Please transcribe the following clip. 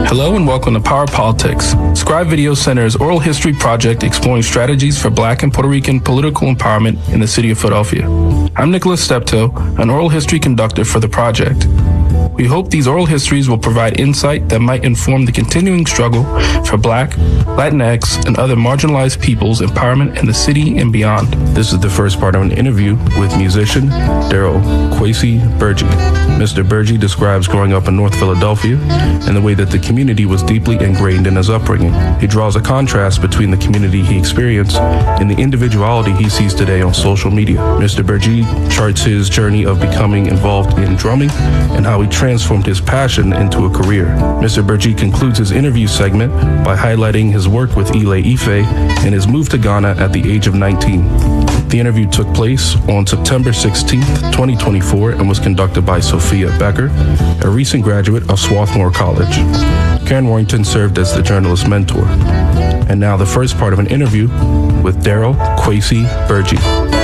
Hello and welcome to Power Politics, Scribe Video Center's oral history project exploring strategies for Black and Puerto Rican political empowerment in the city of Philadelphia. I'm Nicholas Steptoe, an oral history conductor for the project. We hope these oral histories will provide insight that might inform the continuing struggle for Black, Latinx, and other marginalized peoples' empowerment in the city and beyond. This is the first part of an interview with musician Daryl Kwesi Bergie. Mr. Bergie describes growing up in North Philadelphia and the way that the community was deeply ingrained in his upbringing. He draws a contrast between the community he experienced and the individuality he sees today on social media. Mr. Bergie charts his journey of becoming involved in drumming and how he transformed his passion into a career. Mr. Bergie concludes his interview segment by highlighting his work with Ile Ife and his move to Ghana at the age of 19. The interview took place on September 16, 2024, and was conducted by Sophia Becker, a recent graduate of Swarthmore College. Karen Warrington served as the journalist mentor. And now the first part of an interview with Daryl Kwesi Bergie.